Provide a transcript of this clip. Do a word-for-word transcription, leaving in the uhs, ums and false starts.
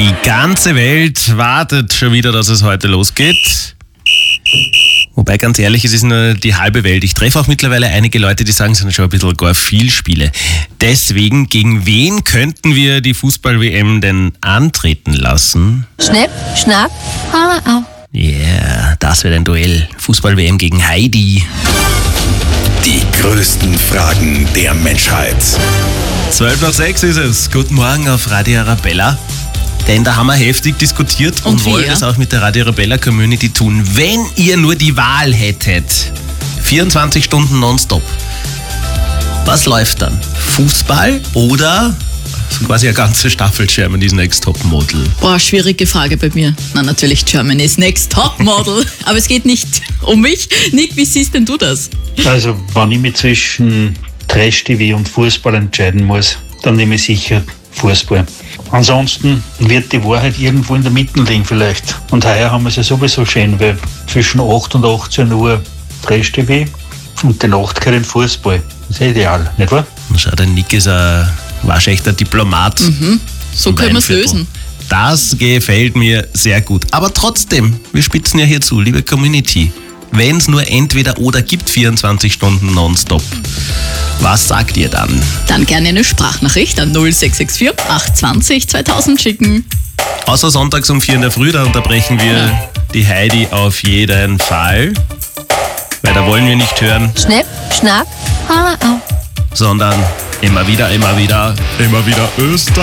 Die ganze Welt wartet schon wieder, dass es heute losgeht. Wobei, ganz ehrlich, es ist nur die halbe Welt. Ich treffe auch mittlerweile einige Leute, die sagen, es sind schon ein bisschen gar viel Spiele. Deswegen, gegen wen könnten wir die Fußball-W M denn antreten lassen? Schnipp, schnapp, au. Ja, yeah, das wird ein Duell. Fußball-W M gegen Heidi. Die größten Fragen der Menschheit. zwölf nach sechs ist es. Guten Morgen auf Radio Arabella. Denn da haben wir heftig diskutiert und, und wollen es auch mit der Radio Arabella Community tun. Wenn ihr nur die Wahl hättet, vierundzwanzig Stunden nonstop, was läuft dann? Fußball oder quasi eine ganze Staffel Germany's Next Topmodel? Boah, schwierige Frage bei mir. Na, natürlich Germany's Next Topmodel. Aber es geht nicht um mich. Nick, wie siehst denn du das? Also, wenn ich mich zwischen Trash-T V und Fußball entscheiden muss, dann nehme ich sicher Fußball. Ansonsten wird die Wahrheit irgendwo in der Mitte liegen vielleicht. Und heuer haben wir es ja sowieso schön, weil zwischen acht und achtzehn Uhr Trash-T V und die Nacht kein Fußball. Das ist ideal, nicht wahr? Schau, der Nick ist ein waschechter Diplomat. Mhm. So können wir es lösen. Das gefällt mir sehr gut. Aber trotzdem, wir spitzen ja hier zu, liebe Community. Wenn es nur entweder oder gibt, vierundzwanzig Stunden nonstop, was sagt ihr dann? Dann gerne eine Sprachnachricht an null sechs sechs vier acht zwei null zweitausend schicken. Außer sonntags um vier in der Früh, da unterbrechen wir ja die Heidi auf jeden Fall. Weil da wollen wir nicht hören. Schnipp, schnapp, au. Sondern immer wieder, immer wieder, immer wieder Österreich.